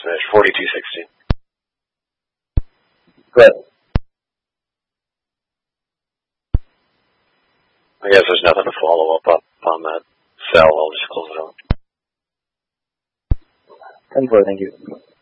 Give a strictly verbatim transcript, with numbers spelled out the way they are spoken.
finish, forty-two sixteen. Good. I guess there's nothing to follow up up on that cell. I'll just close it out. ten four, thank you.